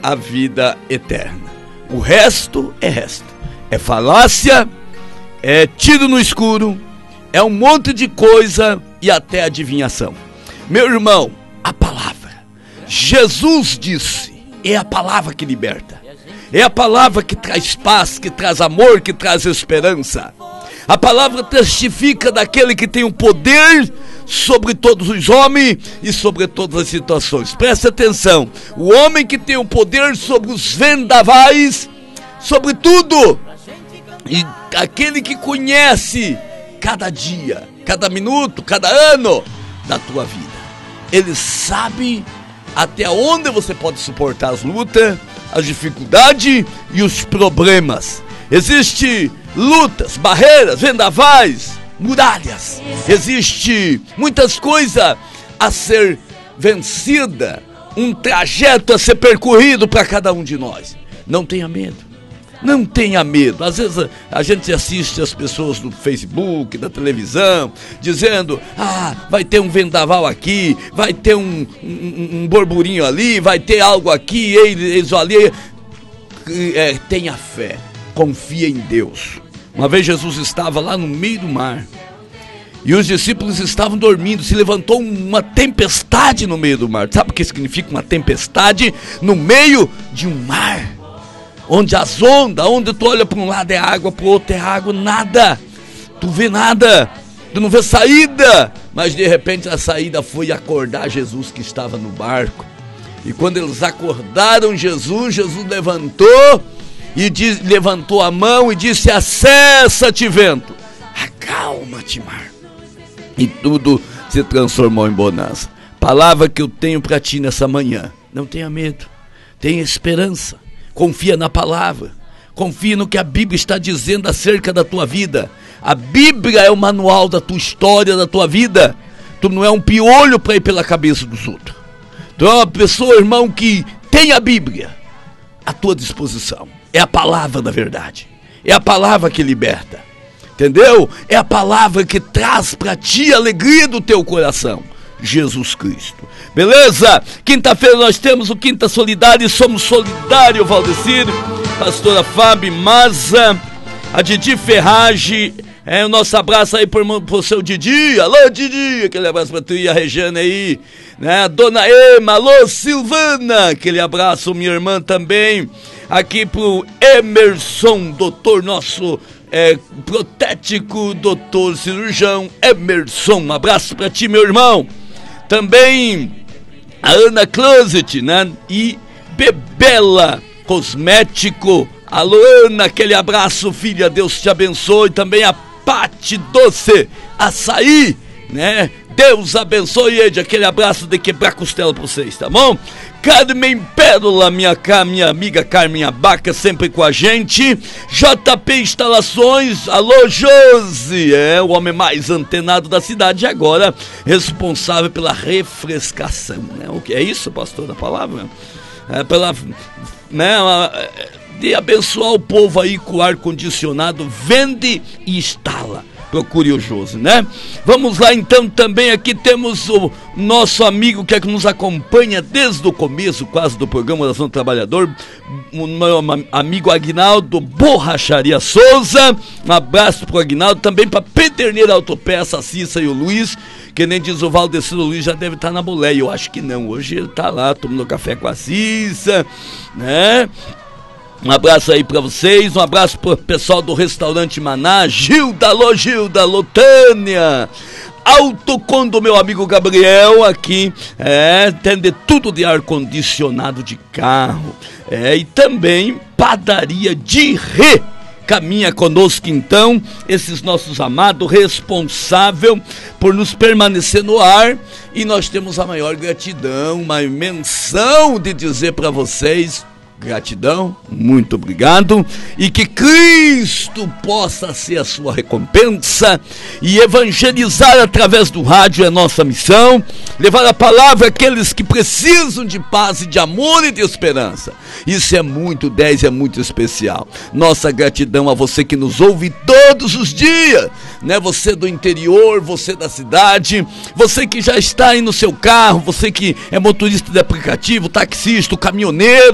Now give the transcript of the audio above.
a vida eterna. O resto é resto. É falácia, é tiro no escuro, é um monte de coisa e até adivinhação. Meu irmão, a palavra. Jesus disse, é a palavra que liberta. É a palavra que traz paz, que traz amor, que traz esperança. A palavra testifica daquele que tem o poder sobre todos os homens e sobre todas as situações. Presta atenção, o homem que tem o poder sobre os vendavais, sobre tudo, e aquele que conhece cada dia, cada minuto, cada ano da tua vida. Ele sabe até onde você pode suportar as lutas, as dificuldades e os problemas. Existem lutas, barreiras, vendavais, muralhas. Existe muitas coisas a ser vencida, um trajeto a ser percorrido para cada um de nós. Não tenha medo. Não tenha medo. Às vezes a gente assiste as pessoas no Facebook, na televisão, dizendo, vai ter um vendaval aqui, vai ter um burburinho ali, vai ter algo aqui, eles ali. Tenha fé, confia em Deus. Uma vez Jesus estava lá no meio do mar e os discípulos estavam dormindo. Se levantou uma tempestade no meio do mar. Sabe o que significa uma tempestade no meio de um mar? Onde as ondas, onde tu olha para um lado é água, para o outro é água, nada. Tu vê nada, tu não vê saída. Mas de repente a saída foi acordar Jesus que estava no barco. E quando eles acordaram Jesus levantou e levantou a mão e disse, acessa-te vento, acalma-te mar. E tudo se transformou em bonança. Palavra que eu tenho para ti nessa manhã, não tenha medo, tenha esperança. Confia na palavra, confia no que a Bíblia está dizendo acerca da tua vida. A Bíblia é o manual da tua história, da tua vida. Tu não é um piolho para ir pela cabeça dos outros. Tu é uma pessoa, irmão, que tem a Bíblia à tua disposição. É a palavra da verdade, é a palavra que liberta, entendeu? É a palavra que traz para ti a alegria do teu coração. Jesus Cristo. Beleza? Quinta-feira nós temos o Quinta Solidário e somos solidário, Valdecir, pastora Fábio Maza, a Didi Ferragem, o nosso abraço aí pro seu Didi. Alô Didi, aquele abraço pra tu e a Regiane aí, né? A dona Ema, alô Silvana, aquele abraço, minha irmã também, aqui pro Emerson, doutor nosso protético, doutor cirurgião Emerson, um abraço pra ti, meu irmão. Também a Ana Closet, né? E Bebela Cosmético. Alô, Ana, aquele abraço, filha, Deus te abençoe. Também a Pati Doce Açaí, né? Deus abençoe, Ed, aquele abraço de quebrar costela pra vocês, tá bom? Carmen Pérola, minha amiga Carmen Abaca, sempre com a gente. JP Instalações, alô Josi, o homem mais antenado da cidade, agora responsável pela refrescação, né? O que é isso, pastor, da palavra? De abençoar o povo aí com ar-condicionado, vende e instala. Procure o Josi, né? Vamos lá então, também aqui temos o nosso amigo que nos acompanha desde o começo quase do programa Oração do Trabalhador, o meu amigo Aguinaldo Borracharia Souza. Um abraço pro Aguinaldo, também para Pederneira Autopeça, a Cissa e o Luiz, que nem diz o Valdecir, o Luiz já deve estar na boleia. Eu acho que não, hoje ele tá lá tomando café com a Cissa, né? Um abraço aí pra vocês, um abraço pro pessoal do Restaurante Maná, Gilda, alô Tânia, Autocom do meu amigo Gabriel aqui, tem tudo de ar-condicionado de carro, e também Padaria de Rê. Caminha conosco então, esses nossos amados, responsável por nos permanecer no ar, e nós temos a maior gratidão, uma menção de dizer para vocês, gratidão, muito obrigado, e que Cristo possa ser a sua recompensa, e evangelizar através do rádio é nossa missão, levar a palavra àqueles que precisam de paz e de amor e de esperança. Isso é muito 10, é muito especial. Nossa gratidão a você que nos ouve todos os dias, né? Você do interior, você da cidade, você que já está aí no seu carro, você que é motorista de aplicativo, taxista, caminhoneiro,